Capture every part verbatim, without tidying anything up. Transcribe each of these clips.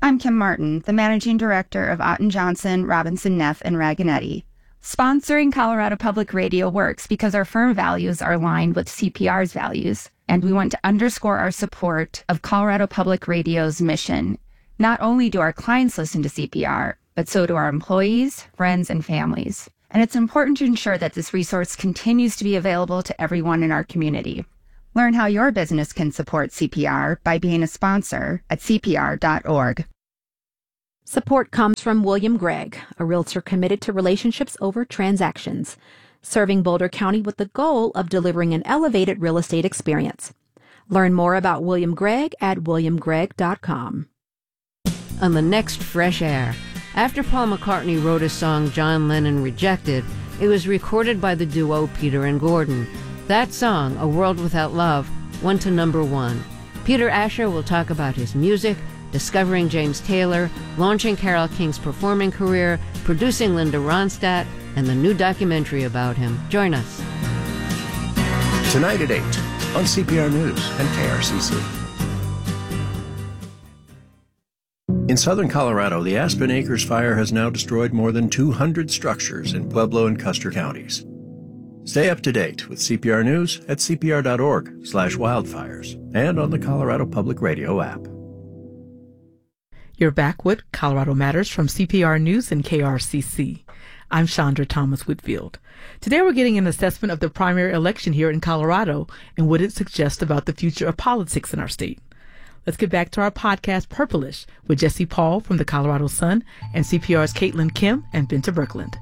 I'm Kim Martin, the Managing Director of Otten Johnson, Robinson Neff, and Raganetti. Sponsoring Colorado Public Radio works because our firm values are aligned with C P R's values, and we want to underscore our support of Colorado Public Radio's mission. Not only do our clients listen to C P R, but so do our employees, friends, and families. And it's important to ensure that this resource continues to be available to everyone in our community. Learn how your business can support C P R by being a sponsor at C P R dot org. Support comes from William Gregg, a realtor committed to relationships over transactions, serving Boulder County with the goal of delivering an elevated real estate experience. Learn more about William Gregg at william gregg dot com. On the next Fresh Air, after Paul McCartney wrote his song John Lennon Rejected, it was recorded by the duo Peter and Gordon. That song, A World Without Love, went to number one. Peter Asher will talk about his music, discovering James Taylor, launching Carole King's performing career, producing Linda Ronstadt, and the new documentary about him. Join us. Tonight at eight on C P R News and K R C C. In southern Colorado, the Aspen Acres fire has now destroyed more than two hundred structures in Pueblo and Custer counties. Stay up to date with C P R News at C P R dot org slash wildfires and on the Colorado Public Radio app. You're back with Colorado Matters from C P R News and K R C C. I'm Chandra Thomas Whitfield. Today we're getting an assessment of the primary election here in Colorado and what it suggests about the future of politics in our state. Let's get back to our podcast, Purplish, with Jesse Paul from the Colorado Sun and C P R's Caitlin Kim and Benta Birkeland.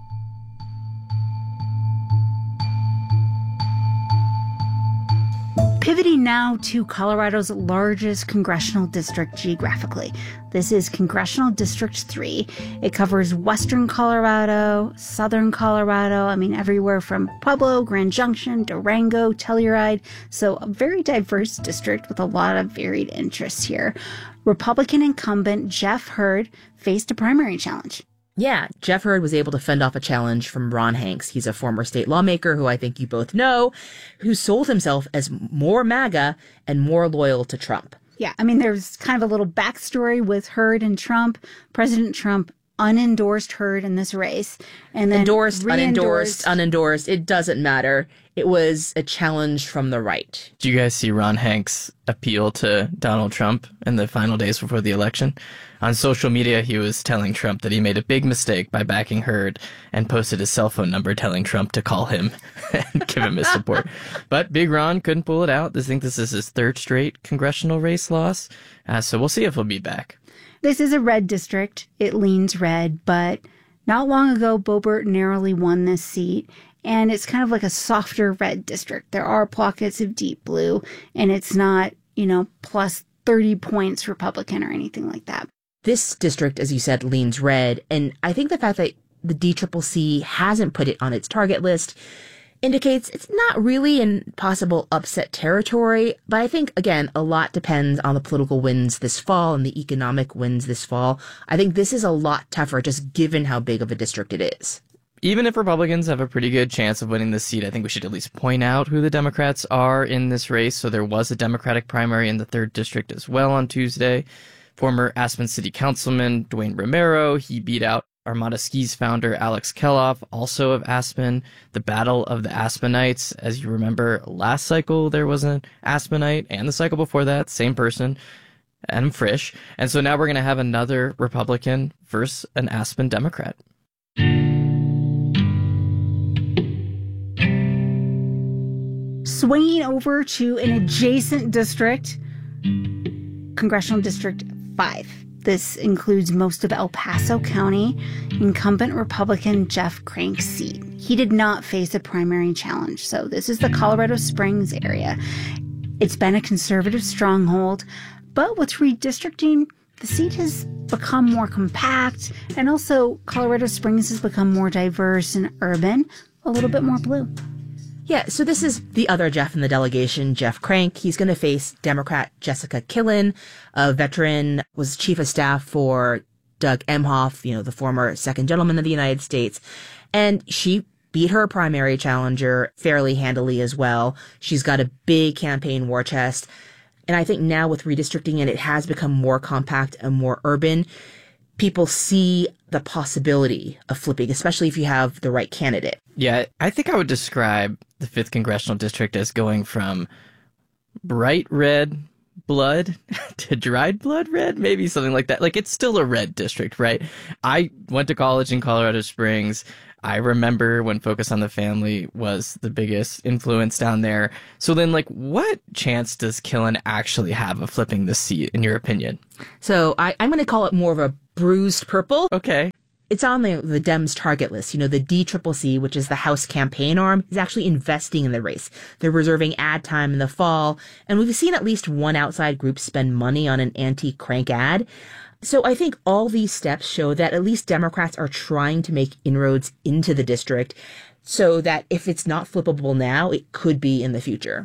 Pivoting now to Colorado's largest congressional district geographically. This is Congressional District three. It covers western Colorado, southern Colorado, I mean everywhere from Pueblo, Grand Junction, Durango, Telluride. So a very diverse district with a lot of varied interests here. Republican incumbent Jeff Hurd faced a primary challenge. Yeah, Jeff Hurd was able to fend off a challenge from Ron Hanks. He's a former state lawmaker who I think you both know, who sold himself as more MAGA and more loyal to Trump. Yeah, I mean, there's kind of a little backstory with Hurd and Trump. President Trump unendorsed Hurd in this race. And then Endorsed, re-endorsed. unendorsed, unendorsed. It doesn't matter. It was a challenge from the right. Did you guys see Ron Hanks appeal to Donald Trump in the final days before the election? On social media, he was telling Trump that he made a big mistake by backing Hurd and posted his cell phone number telling Trump to call him and give him his support. But Big Ron couldn't pull it out. I think this is his third straight congressional race loss. Uh, so we'll see if he'll be back. This is a red district. It leans red, but not long ago, Boebert narrowly won this seat. And it's kind of like a softer red district. There are pockets of deep blue, and it's not, you know, plus thirty points Republican or anything like that. This district, as you said, leans red. And I think the fact that the D C C C hasn't put it on its target list indicates it's not really in possible upset territory. But I think, again, a lot depends on the political wins this fall and the economic wins this fall. I think this is a lot tougher just given how big of a district it is. Even if Republicans have a pretty good chance of winning this seat, I think we should at least point out who the Democrats are in this race. So there was a Democratic primary in the third district as well on Tuesday. Former Aspen City Councilman Dwayne Romero, he beat out Armada Skis founder Alex Keloff, also of Aspen. The Battle of the Aspenites, as you remember, last cycle there was an Aspenite, and the cycle before that, same person, Adam Frisch. And so now we're going to have another Republican versus an Aspen Democrat. Swinging over to an adjacent district, Congressional District five. This includes most of El Paso County, incumbent Republican Jeff Crank's seat. He did not face a primary challenge, so this is the Colorado Springs area. It's been a conservative stronghold, but with redistricting, the seat has become more compact, and also Colorado Springs has become more diverse and urban, a little bit more blue. Yeah, so this is the other Jeff in the delegation, Jeff Crank. He's going to face Democrat Jessica Killen, a veteran, was chief of staff for Doug Emhoff, you know, the former second gentleman of the United States. And she beat her primary challenger fairly handily as well. She's got a big campaign war chest. And I think now with redistricting and it has become more compact and more urban, people see the possibility of flipping, especially if you have the right candidate. Yeah, I think I would describe the fifth Congressional District as going from bright red blood to dried blood red, maybe something like that. Like, it's still a red district, right? I went to college in Colorado Springs. I remember when Focus on the Family was the biggest influence down there. So then, like, what chance does Killen actually have of flipping the seat, in your opinion? So I, I'm going to call it more of a bruised purple. Okay. It's on the, the Dems target list. You know, the D C C C, which is the House campaign arm, is actually investing in the race. They're reserving ad time in the fall. And we've seen at least one outside group spend money on an anti-crank ad. So I think all these steps show that at least Democrats are trying to make inroads into the district so that if it's not flippable now, it could be in the future.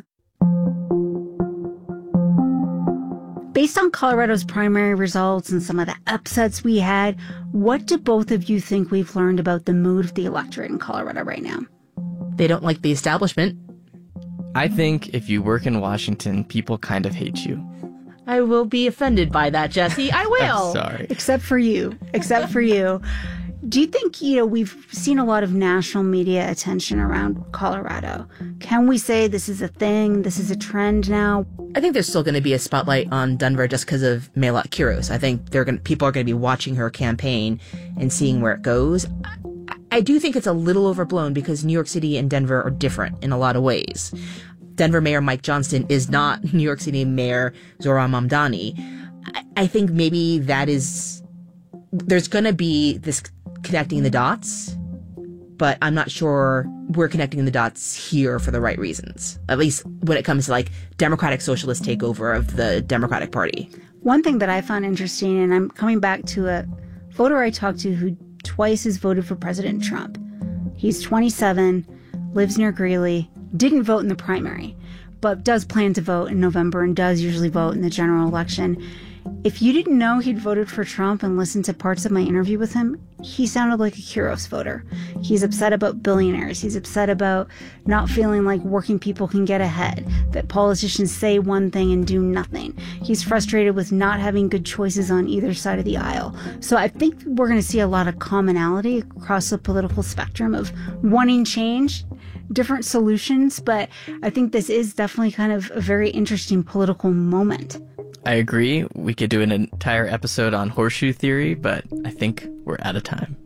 Based on Colorado's primary results and some of the upsets we had, what do both of you think we've learned about the mood of the electorate in Colorado right now? They don't like the establishment. I think if you work in Washington, people kind of hate you. I will be offended by that, Jesse. I will. I'm sorry. Except for you. Except for you. Do you think, you know, we've seen a lot of national media attention around Colorado? Can we say this is a thing? This is a trend now? I think there's still going to be a spotlight on Denver just because of Mayolat Quiros. I think they're going people are going to be watching her campaign and seeing where it goes. I, I do think it's a little overblown because New York City and Denver are different in a lot of ways. Denver Mayor Mike Johnston is not New York City Mayor Zohran Mamdani. I, I think maybe that is, there's going to be this connecting the dots, but I'm not sure we're connecting the dots here for the right reasons, at least when it comes to like democratic socialist takeover of the Democratic Party. One thing that I found interesting, and I'm coming back to a voter I talked to who twice has voted for President Trump. He's twenty-seven, lives near Greeley, didn't vote in the primary, but does plan to vote in November and does usually vote in the general election. If you didn't know he'd voted for Trump and listened to parts of my interview with him, he sounded like a Quiros voter. He's upset about billionaires. He's upset about not feeling like working people can get ahead, that politicians say one thing and do nothing. He's frustrated with not having good choices on either side of the aisle. So I think we're going to see a lot of commonality across the political spectrum of wanting change, different solutions, but I think this is definitely kind of a very interesting political moment. I agree. We could do an entire episode on horseshoe theory, but I think we're out of time.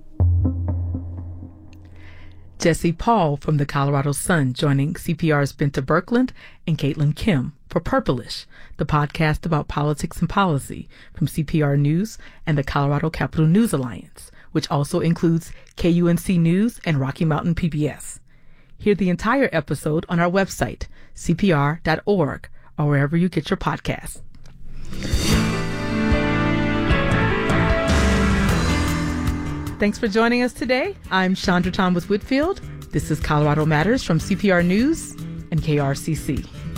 Jesse Paul from the Colorado Sun joining C P R's Benta Birkeland and Caitlin Kim for Purplish, the podcast about politics and policy from C P R News and the Colorado Capital News Alliance, which also includes K U N C News and Rocky Mountain P B S. Hear the entire episode on our website, C P R dot org, or wherever you get your podcasts. Thanks for joining us today. I'm Chandra Thomas Whitfield. This is Colorado Matters from C P R News and K R C C.